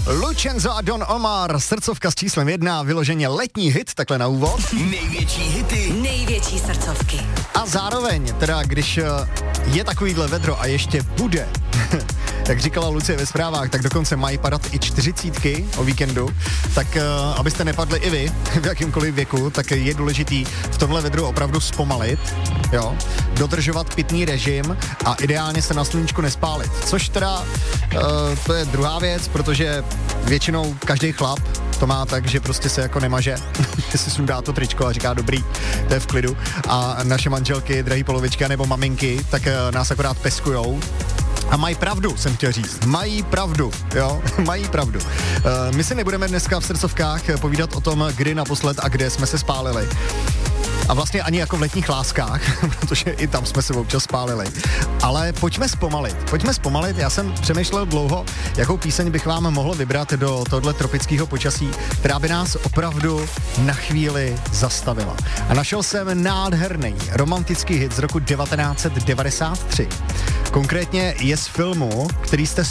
Lucenzo a Don Omar, srdcovka s číslem 1, vyloženě letní hit, takhle na úvod. Největší hity, největší srdcovky. A zároveň, teda když je takovýhle vedro a ještě bude, jak říkala Lucie ve zprávách, tak dokonce mají padat i 40 o víkendu, tak abyste nepadli i vy v jakýmkoliv věku, tak je důležitý v tomhle vedru opravdu zpomalit, jo, dodržovat pitný režim a ideálně se na sluníčku nespálit, což teda to je druhá věc, protože většinou každý chlap to má tak, že prostě se jako nemaže, že si sundá to tričko a říká dobrý, to je v klidu a naše manželky, drahý polovičky nebo maminky, tak nás akorát peskujou. A mají pravdu, jsem chtěl říct. Mají pravdu, jo, mají pravdu. My si nebudeme dneska v srdcovkách povídat o tom, kdy naposled a kde jsme se spálili. A vlastně ani jako v letních láskách, protože i tam jsme se občas spálili. Ale pojďme zpomalit. Já jsem přemýšlel dlouho, jakou píseň bych vám mohl vybrat do tohle tropického počasí, která by nás opravdu na chvíli zastavila. A našel jsem nádherný romantický hit z roku 1993. Konkrétně je z filmu, který jste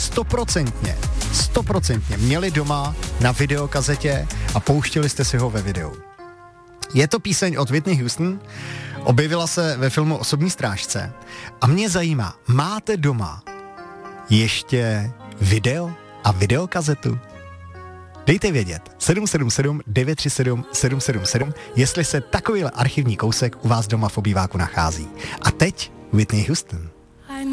100% měli doma na videokazetě a pouštěli jste si ho ve videu. Je to píseň od Whitney Houston, objevila se ve filmu Osobní strážce a mě zajímá, máte doma ještě video a videokazetu? Dejte vědět 777 937 777, jestli se takovýhle archivní kousek u vás doma v obýváku nachází. A teď Whitney Houston.